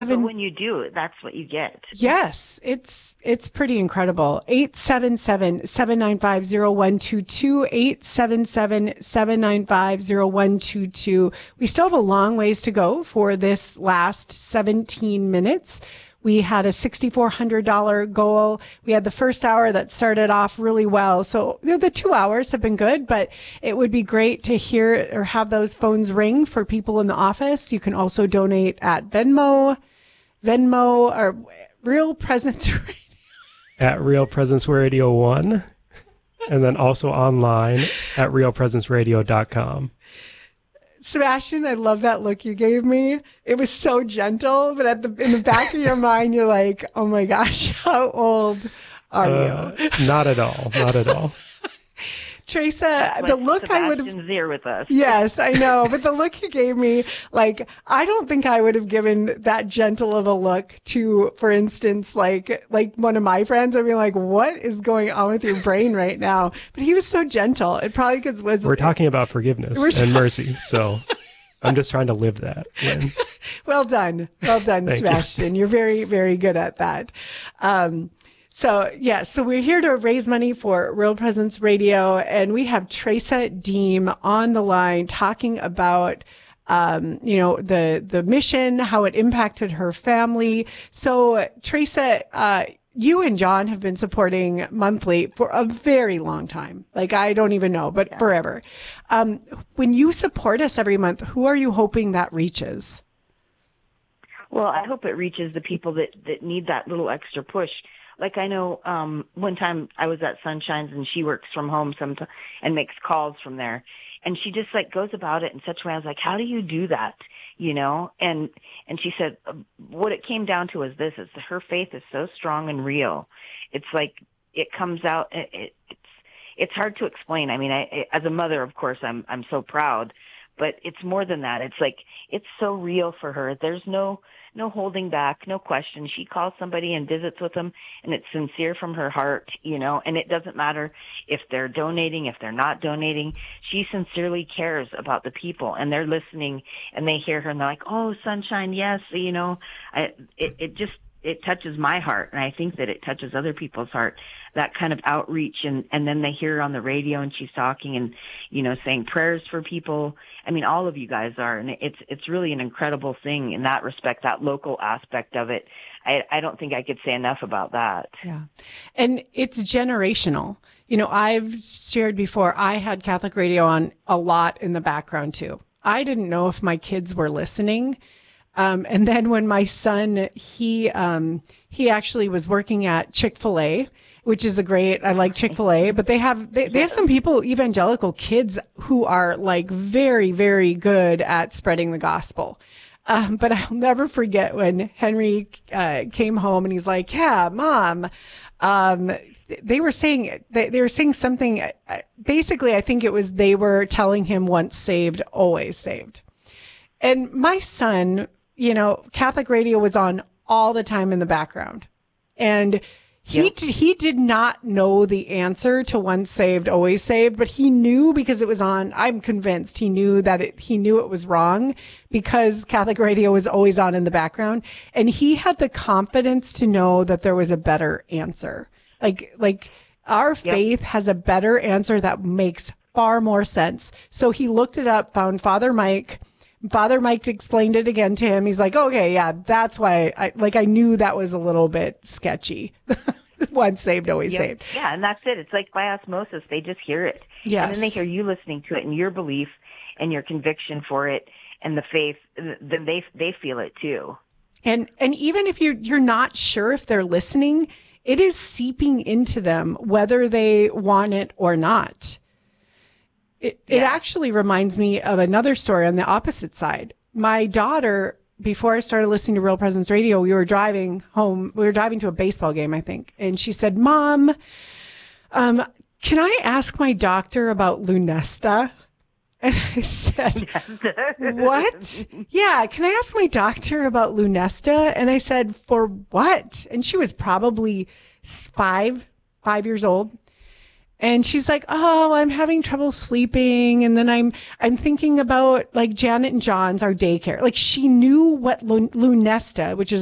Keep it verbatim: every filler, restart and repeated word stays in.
But when you do, that's what you get. Yes, it's it's pretty incredible. eight seven seven, seven nine five, zero one two two, eight seven seven, seven nine five, zero one two two. We still have a long ways to go for this last seventeen minutes. We had a six thousand four hundred dollars goal. We had the first hour that started off really well. So you know, the two hours have been good, but it would be great to hear or have those phones ring for people in the office. You can also donate at Venmo. Venmo or Real Presence Radio. At Real Presence Radio one. And then also online at real presence radio dot com. Sebastian, I love that look you gave me. It was so gentle, but at the in the back of your mind, you're like, oh my gosh, how old are uh, you? Not at all. Not at all. Teresa, the look Sebastian's I would have here with us. Yes, I know. But the look you gave me, like, I don't think I would have given that gentle of a look to, for instance, like, like one of my friends. I'd be like, what is going on with your brain right now? But he was so gentle. It probably because was. We're talking about forgiveness and mercy. So I'm just trying to live that. Lynn. Well done. Well done, Sebastian. You. You're very, very good at that. Um, So, yeah, so we're here to raise money for Real Presence Radio, and we have Teresa Deem on the line talking about, um, you know, the, the mission, how it impacted her family. So, Teresa, uh, you and John have been supporting monthly for a very long time. Like, I don't even know, but yeah. forever. Um, when you support us every month, who are you hoping that reaches? Well, I hope it reaches the people that, that need that little extra push. Like I know um, one time I was at Sunshine's and she works from home sometimes and makes calls from there. And she just like goes about it in such a way. I was like, how do you do that? You know? And, and she said, what it came down to is this, is her faith is so strong and real. It's like, it comes out, it, it, it's, it's hard to explain. I mean, I, as a mother, of course, I'm, I'm so proud, but it's more than that. It's like, it's so real for her. There's no, no holding back, no question. She calls somebody and visits with them, and it's sincere from her heart, you know, and it doesn't matter if they're donating, if they're not donating. She sincerely cares about the people, and they're listening, and they hear her, and they're like, oh, Sunshine, yes, you know, I, it, it just, it touches my heart, and I think that it touches other people's heart, that kind of outreach, and, and then they hear her on the radio, and she's talking and, you know, saying prayers for people. I mean, all of you guys are, and it's it's really an incredible thing in that respect, that local aspect of it. I, I don't think I could say enough about that. Yeah, and it's generational. You know, I've shared before, I had Catholic radio on a lot in the background, too. I didn't know if my kids were listening. Um, and then when my son, he, um, he actually was working at Chick-fil-A, which is a great, I like Chick-fil-A, but they have, they, they have some people, evangelical kids who are like very, very good at spreading the gospel. Um, but I'll never forget when Henry, uh, came home and he's like, yeah, Mom, um, they were saying, they, they were saying something, uh, basically, I think it was, they were telling him once saved, always saved. And my son, you know, Catholic radio was on all the time in the background. And he, yep. he did not know the answer to once saved, always saved, but he knew because it was on. I'm convinced he knew that it, he knew it was wrong because Catholic radio was always on in the background. And he had the confidence to know that there was a better answer. Like, like our faith yep. has a better answer that makes far more sense. So he looked it up, found Father Mike. Father Mike explained it again to him. He's like, okay, yeah, that's why I, like, I knew that was a little bit sketchy. Once saved, always yeah, saved. Yeah. And that's it. It's like by osmosis. They just hear it. Yes. And then they hear you listening to it and your belief and your conviction for it and the faith, then they, they feel it too. And, and even if you're, you're not sure if they're listening, it is seeping into them, whether they want it or not. It, yeah. it actually reminds me of another story on the opposite side. My daughter, before I started listening to Real Presence Radio, we were driving home. We were driving to a baseball game, I think. And she said, Mom, um, can I ask my doctor about Lunesta? And I said, what? Yeah, can I ask my doctor about Lunesta? And I said, for what? And she was probably five, five years old. And she's like, oh, I'm having trouble sleeping. And then I'm, I'm thinking about like Janet and John's, our daycare. Like she knew what Lunesta, which is